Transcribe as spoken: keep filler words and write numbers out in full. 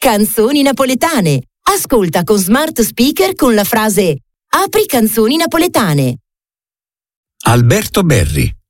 Canzoni napoletane. Ascolta con smart speaker con la frase Apri canzoni napoletane. Alberto Berri.